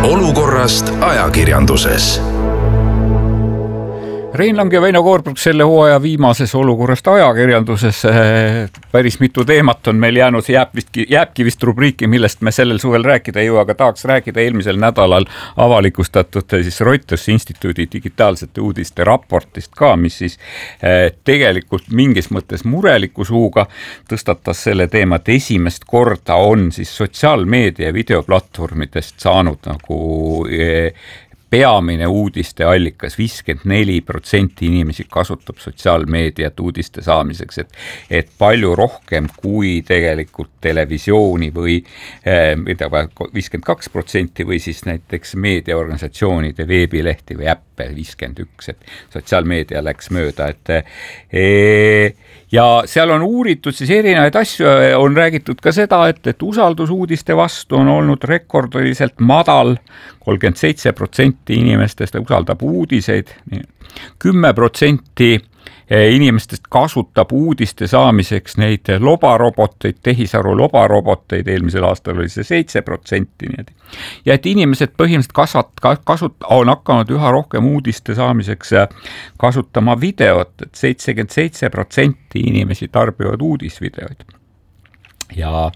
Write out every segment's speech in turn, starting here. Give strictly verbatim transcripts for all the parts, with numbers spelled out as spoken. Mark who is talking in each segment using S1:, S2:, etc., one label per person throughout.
S1: olukorrast ajakirjanduses.
S2: Rein Lang ja Väino Koorbrug selle hooaja viimases olukorrast ajakirjanduses. Päris mitu teemat on meil jäänud, jääb vist, jääbki vist rubriiki, millest me sellel suvel rääkida ei jõua, aga tahaks rääkida eelmisel nädalal avalikustatud siis Reuters instituudi digitaalsete uudiste raportist ka, mis siis tegelikult mingis mõttes mureliku suuga tõstatas selle teema, et esimest korda on siis sotsiaalmeedia videoplatvormidest saanud nagu peamine uudiste allikas. viiskümmend neli protsenti inimesi kasutab sotsiaalmeediat uudiste saamiseks, et, et palju rohkem kui tegelikult televisiooni või viiskümmend kaks protsenti või siis näiteks meediaorganisatsioonide veebilehti või äppe viiskümmend üks, et sotsiaalmeedia läks mööda, et e, ja seal on uuritud siis erinevaid asju, on räägitud ka seda, et, et usaldus uudiste vastu on olnud rekordiliselt madal, kolmkümmend seitse protsenti inimestest usaldab uudiseid, kümme protsenti inimestest kasutab uudiste saamiseks neid lobaroboteid, tehisaru lobaroboteid, eelmisel aastal oli see seitse protsenti. Ja et inimesed põhimõtteliselt kasvat, kasut, on hakanud üha rohkem uudiste saamiseks kasutama videot, et seitsekümmend seitse protsenti inimesi tarbivad uudisvideoid. Ja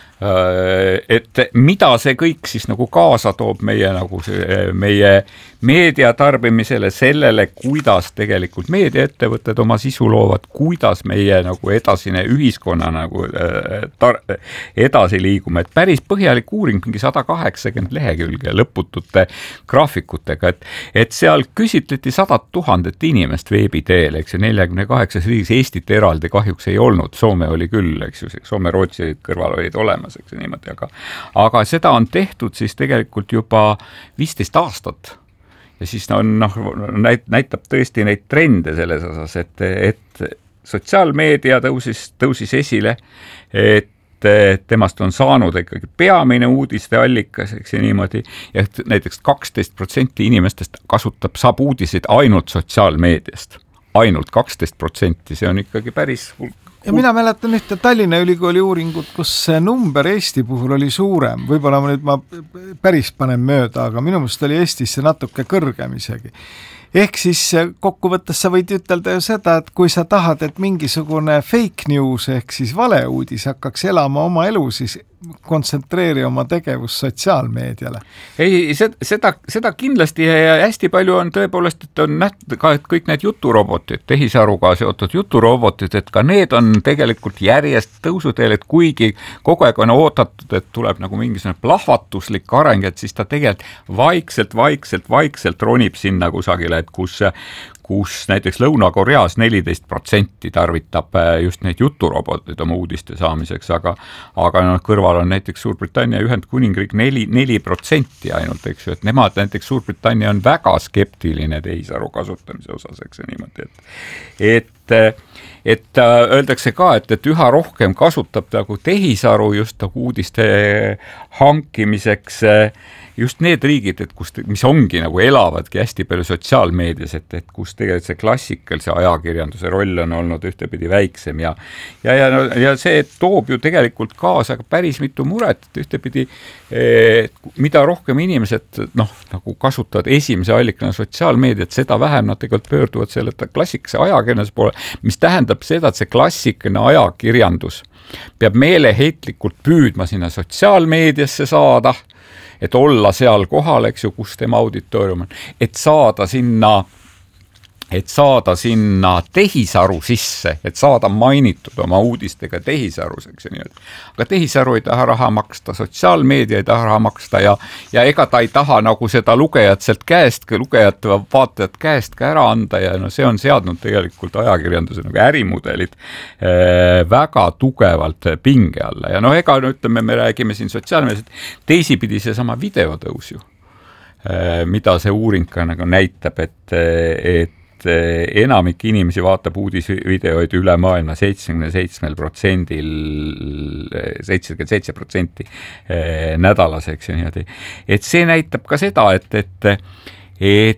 S2: et mida see kõik siis nagu kaasa toob meie, nagu see, meie meedia tarbimisele, sellele, kuidas tegelikult meediaettevõtted oma sisu loovad, kuidas meie nagu edasine ühiskonna nagu tar- edasi liigume, et päris põhjalik uuring, mingi sada kaheksakümmend lehekülge lõputute graafikutega, et, et seal küsitleti sadat tuhandet inimest veebi teel, eks ju, neljakümne kaheksas riigis, Eestit eraldi kahjuks ei olnud, Soome oli küll, eks ju, Soome, Rootsi kõrval olid olemas, eks ju, niimoodi, aga, aga seda on tehtud siis tegelikult juba viisteist aastat. Ja siis on, noh, näitab tõesti neid trende selles osas, et, et sotsiaalmeedia tõusis, tõusis esile, et temast on saanud ikkagi peamine uudiste allikas, eks ja niimoodi, ja näiteks kaksteist protsenti inimestest kasutab, saab uudiseid ainult sotsiaalmeediast, ainult kaksteist protsenti, see on ikkagi päris hulk.
S3: Ja mina mäletan ühte Tallinna Ülikooli uuringut, kus see number Eesti puhul oli suurem. Võib-olla ma nüüd ma päris panen mööda, aga minu meelest oli Eestis see natuke kõrgem isegi. Ehk siis kokkuvõttes sa võid ütelda ju seda, et kui sa tahad, et mingisugune fake news ehk siis valeuudis hakkaks elama oma elu, siis kontsentreeri oma tegevus sotsiaalmeediale.
S2: Ei, seda, seda kindlasti ja hästi palju on tõepoolest, et on nähtud ka, et kõik need juturobotid, tehisaruga seotud juturobotid, et ka need on tegelikult järjest tõusuteel, et kuigi kogu aeg on oodatud, et tuleb nagu mingisugune plahvatuslik areng, et siis ta tegelikult vaikselt, vaikselt, vaikselt ronib sinna kusagile, et kus, kus näiteks Lõuna-Koreas neliteist protsenti tarvitab just neid juturobotid oma uudiste saamiseks, aga, aga no, kõrval on näiteks Suurbritannia ja Ühendkuningriik neli protsenti ainult, eks ju, et nemad näiteks Suurbritannia on väga skeptiline tehisaru kasutamise osas, eks ju niimoodi, et, et, et öeldakse ka, et, et üha rohkem kasutab nagu tehisaru just nagu uudiste hankimiseks just need riigid, et kus, mis ongi nagu elavadki hästi palju sotsiaalmeedias, et, et kus tegelikult see klassikalise ajakirjanduse roll on olnud ühtepidi väiksem ja, ja, ja, ja see toob ju tegelikult kaasa päris mitu muret, et ühtepidi eh, mida rohkem inimesed noh, nagu kasutavad esimese allikana sotsiaalmeediat, seda vähem nad tegelikult pöörduvad selle klassikalise ajakirjanduse poole, mis tähendab seda, et see klassikaline ajakirjandus peab meeleheitlikult püüdma sinna sotsiaalmeediasse saada, et olla seal kohal, eks ju, kus tema auditoorium on, et saada sinna, et saada sinna tehisaru sisse, et saada mainitud oma uudistega tehisarus, eks ju nii. Aga tehisaru ei taha raha maksta, sotsiaalmeedia ei taha raha maksta ja, ja ega ta ei taha nagu seda lugejat sealt käest, lugejat või vaatajat käest ka ära anda ja no see on seadnud tegelikult ajakirjanduse nagu ärimudelid äh, väga tugevalt pinge alla ja no ega no, ütleme, me räägime siin sotsiaalmeediast, teisipidi seesama videotõus ju, äh, mida see uuring ka nagu näitab, et, et enamik inimesi vaatab uudisvideoid üle maailma seitsekümmend seitse protsendil, seitsekümmend seitse protsenti nädalas, eks ju niimoodi. Et see näitab ka seda, et, et, et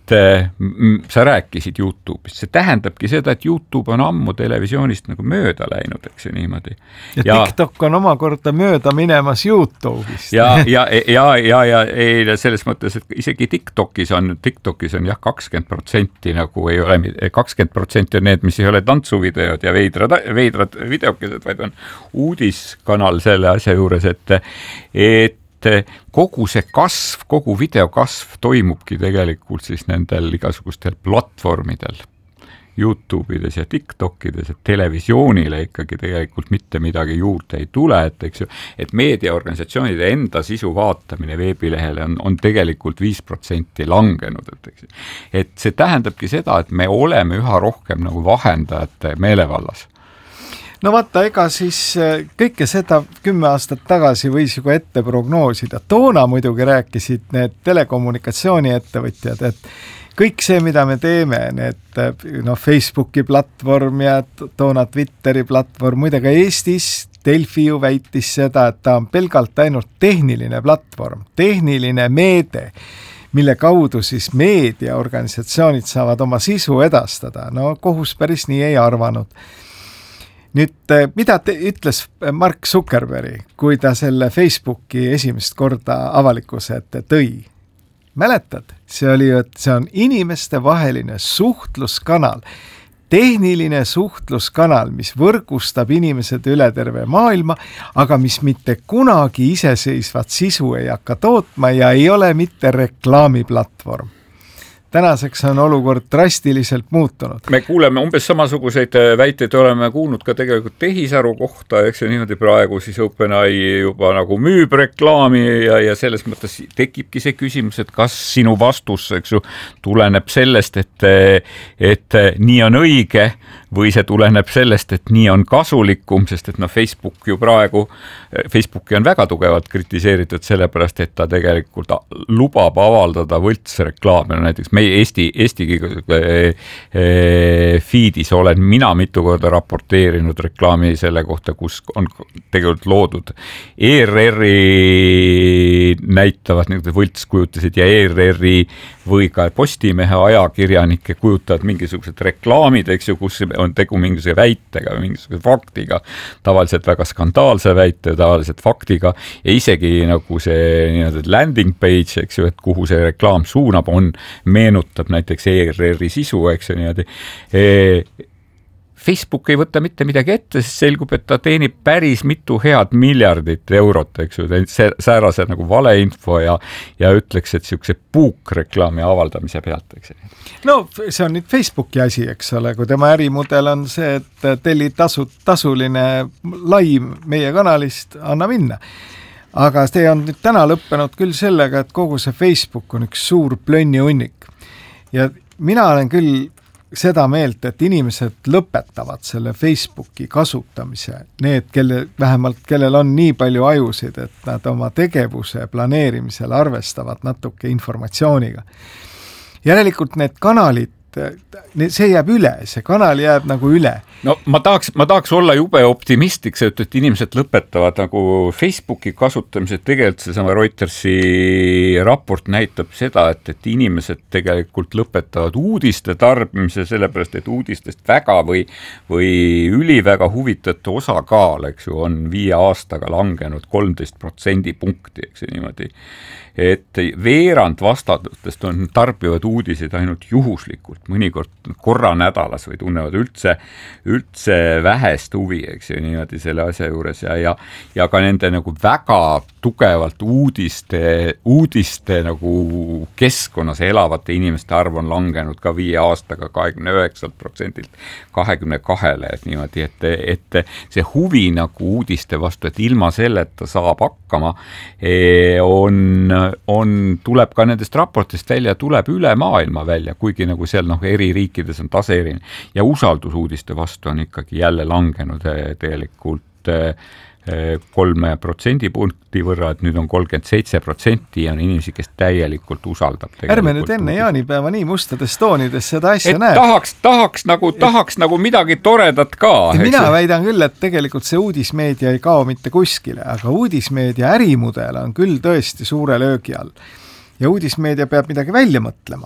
S2: m- sa rääkisid YouTube'ist, see tähendabki seda, et YouTube on ammu televisioonist nagu mööda läinud, eks ju niimoodi.
S3: Ja, ja TikTok on omakorda mööda minemas YouTube'ist.
S2: Ja, ja, ja, ja, ja ei, selles mõttes, et isegi TikTokis on, TikTokis on jah, kakskümmend protsenti nagu ei ole, kakskümmend protsenti on need, mis ei ole tantsuvideod ja veidrad, veidrad videokesed, vaid on uudiskanal selle asja juures, et, et kogu see kasv, kogu video kasv toimubki tegelikult siis nendel igasugustel platvormidel, YouTube'ides ja TikTokides, et televisioonile ikkagi tegelikult mitte midagi juurde ei tule, et eks ju, et meediaorganisatsioonide enda sisu vaatamine veebilehele on, on tegelikult viis protsenti langenud, et eks ju. Et see tähendabki seda, et me oleme üha rohkem nagu vahendajate meelevallas.
S3: No vaata, ega siis kõike seda kümme aastat tagasi võis ju ette prognoosida. Toona muidugi rääkisid need telekommunikatsiooni ettevõtjad, et kõik see, mida me teeme, need no, Facebooki platvorm ja toona Twitteri platvorm, muide ka Eestis Delfi ju väitis seda, et ta on pelgalt ainult tehniline platvorm, tehniline meede, mille kaudu siis meediaorganisatsioonid saavad oma sisu edastada. No kohus päris nii ei arvanud. Nüüd, mida te ütles Mark Zuckerberg, kui ta selle Facebooki esimest korda avalikkuse ette tõi? Mäletad? See oli, et see on inimeste vaheline suhtluskanal, tehniline suhtluskanal, mis võrgustab inimesed üle terve maailma, aga mis mitte kunagi iseseisvat sisu ei hakka tootma ja ei ole mitte reklaamiplatvorm. Tänaseks on olukord drastiliselt muutunud.
S2: Me kuuleme umbes samasuguseid väiteid, oleme kuulnud ka tegelikult tehisaru kohta, eks see niimoodi praegu siis OpenAI juba nagu müüb reklaami ja, ja selles mõttes tekibki see küsimus, et kas sinu vastus, eks ju, tuleneb sellest, et, et nii on õige või see tuleneb sellest, et nii on kasulikum, sest et no Facebook ju praegu, Facebooki on väga tugevalt kritiseeritud sellepärast, et ta tegelikult lubab avaldada võltsreklaame, no näiteks meie Eesti, Eesti feedis olen mina mitu korda raporteerinud reklaami selle kohta, kus on tegelikult loodud E R R-i näitavad niisugused võltskujutasid ja E R R-i või ka Postimehe ajakirjanike kujutavad mingisugused reklaamid, eks ju, kus on tegu mingisuguse väitega või mingisuguse faktiga, tavaliselt väga skandaalse väite, tavaliselt faktiga ja isegi nagu see nii-öelda landing page, eks ju, et kuhu see reklaam suunab, on meenutab näiteks E R R-i sisu, eks ju niimoodi. Facebook ei võta mitte midagi ette, sest selgub, et ta teenib päris mitu head miljardit eurot, eks ju, säärase nagu valeinfo ja, ja ütleks, et siukse puukreklaami avaldamise pealt, eks ju.
S3: No see on nüüd Facebooki asi, eks ole, kui tema ärimudel on see, et telli tasu, tasuline laim meie kanalist, anna minna. Aga see on nüüd täna lõppenud küll sellega, et kogu see Facebook on üks suur plönni hunnik. Ja mina olen küll seda meelt, et inimesed lõpetavad selle Facebooki kasutamise, need, kelle, vähemalt kellel on nii palju ajusid, et nad oma tegevuse planeerimisel arvestavad natuke informatsiooniga. Järelikult need kanalid, see jääb üle, see kanal jääb nagu üle.
S2: No ma tahaks, ma tahaks olla jube optimistlik, et, et inimesed lõpetavad nagu Facebooki kasutamise, tegelikult seesama Reutersi raport näitab seda, et, et inimesed tegelikult lõpetavad uudiste tarbimise, sellepärast, et uudistest väga või, või üliväga huvitatu osakaal, eks ju, on viie aastaga langenud kolmteist protsendi punkti, eks ju niimoodi. Et veerand vastatutest on tarbivad uudiseid ainult juhuslikult, mõnikord korra nädalas või tunnevad üldse, üldse vähest huvi, eks ju, niimoodi selle asja juures ja, ja, ja ka nende nagu väga tugevalt uudiste, uudiste nagu keskkonnas elavate inimeste arv on langenud ka viie aastaga kahekümne üheksalt protsendilt kahekümne kahele, et niimoodi, et, et see huvi nagu uudiste vastu, et ilma selleta saab hakkama, on on, tuleb ka nendest raportist välja, tuleb üle maailma välja, kuigi nagu seal noh, eri riikides on tase erinev ja usaldusuudiste vastu on ikkagi jälle langenud tegelikult kolme protsendipunkti võrra, et nüüd on kolmkümmend seitse protsenti ja on inimesi, kes täielikult usaldab.
S3: Ärme nüüd enne jaanipäeva nii mustades toonides seda asja
S2: et
S3: näeb.
S2: Tahaks, tahaks, nagu, tahaks et, nagu midagi toredat ka.
S3: Mina eks? väidan küll, et tegelikult see uudismeedia ei kao mitte kuskile, aga uudismeedia ärimudel on küll tõesti suure löögi all. Ja uudismeedia peab midagi välja mõtlema.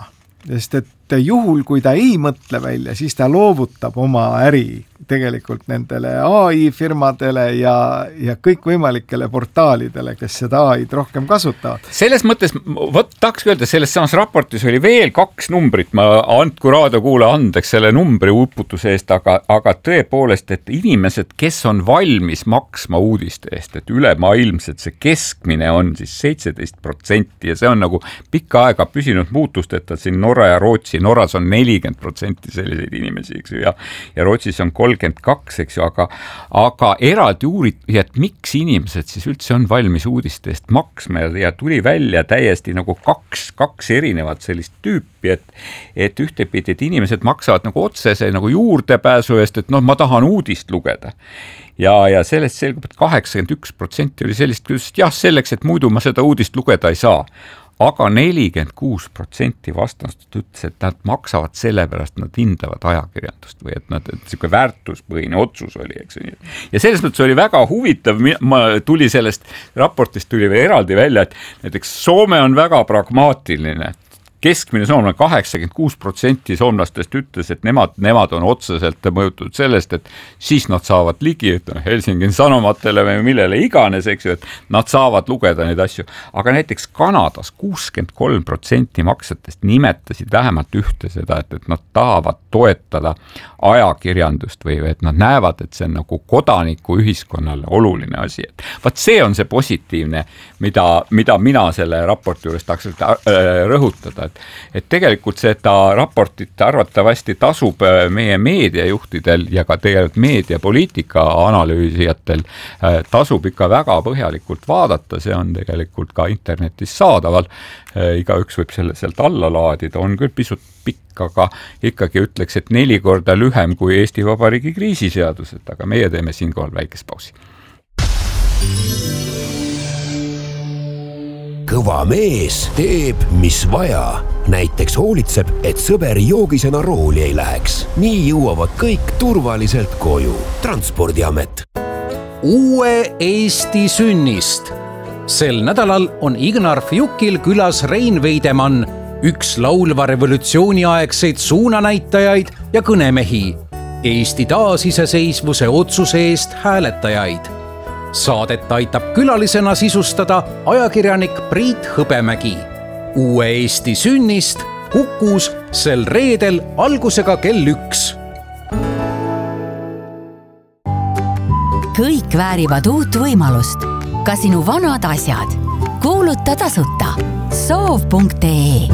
S3: sest et juhul, kui ta ei mõtle välja, siis ta loovutab oma äri tegelikult nendele A I firmadele ja, ja kõikvõimalikele portaalidele, kes seda A I-d rohkem kasutavad.
S2: Selles mõttes, võt, tahaks öelda, selles samas raportis oli veel kaks numbrit, ma andku raadiokuule andeks selle numbri uputuse eest, aga, aga tõepoolest, et inimesed, kes on valmis maksma uudiste eest, et ülemaailmselt see keskmine on siis seitseteist protsenti ja see on nagu pikka aega püsinud muutust, et siin Norra ja Rootsi, Norras on nelikümmend protsenti selliseid inimesi, eks ju, ja, ja Rootsis on kolmkümmend kaks, eks ju, aga, aga eraldi uuriti, et miks inimesed siis üldse on valmis uudiste eest maksma ja, ja tuli välja täiesti nagu kaks, kaks erinevat sellist tüüpi, et, et ühtepidi, et inimesed maksavad nagu otsese nagu juurdepääsu eest, et noh, ma tahan uudist lugeda. Ja, ja sellest selgub, et kaheksakümmend üks protsenti oli sellist, et jah, selleks, et muidu ma seda uudist lugeda ei saa. Aga nelikümmend kuus protsenti vastast ütles, et nad maksavad selle pärast, nad hindavad ajakirjandust või et nad, et selline väärtuspõhine otsus oli, eks. Ja selles mõttes oli väga huvitav, ma tuli sellest raportist tuli veel eraldi välja, et näiteks Soome on väga pragmaatiline. Keskmine soomlane kaheksakümmend kuus protsenti soomlastest ütles, et nemad, nemad on otseselt mõjutud sellest, et siis nad saavad ligi, et Helsingin sanomatele või millele iganes, eks ju, et nad saavad lugeda neid asju. Aga näiteks Kanadas kuuskümmend kolm protsenti maksjatest nimetasid vähemalt ühte seda, et, et nad tahavad toetada ajakirjandust või et nad näevad, et see on nagu kodaniku ühiskonnale oluline asi. Et vaat see on see positiivne, mida, mida mina selle raporti juures tahaks rõhutada. Et, et tegelikult seda raportit arvatavasti tasub meie meediajuhtidel ja ka tegelikult meediapoliitika analüüsijatel tasub ikka väga põhjalikult vaadata, see on tegelikult ka internetis saadaval, igaüks võib selle sealt alla laadida, on küll pisut pikk, aga ikkagi ütleks, et neli korda lühem kui Eesti Vabariigi kriisiseadused, aga meie teeme siinkohal väikest pausi.
S4: Kõva mees teeb, mis vaja. Näiteks hoolitseb, et sõber joogisena rooli ei läheks. Nii jõuavad kõik turvaliselt koju. Transpordiamet.
S5: Uue Eesti sünnist. Sel nädalal on Ignar Fjukil külas Rein Veidemann, üks laulva revolutsiooni aegseid suunanäitajaid ja kõnemehi, Eesti taasiseseisvuse otsuse eest hääletajaid. Saadet aitab külalisena sisustada ajakirjanik Priit Hõbemägi. Uue Eesti sünnist Kukus sel reedel algusega kell üks.
S6: Kõik väärivad uut võimalust. Ka sinu vanad asjad. Kuuluta tasuta. soov punkt ee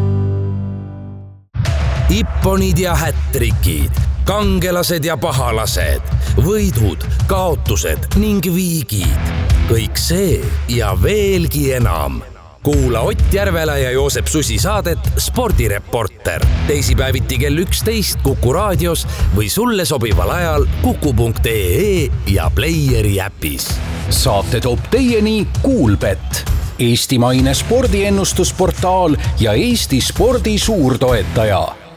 S4: Ipponid ja hättrikid, kangelased ja pahalased, võidud, kaotused ning viigid. Kõik see ja veelgi enam. Kuula Ott Järvela ja Joosep Susi saadet Spordireporter. Teisipäeviti kell üksteist Kuku raadios või sulle sobival ajal kuku punkt ee ja Playeri äpis.
S5: Saate toob teieni Kuulbet, eestimaine spordiennustusportaal ja Eesti spordi suurtoetaja.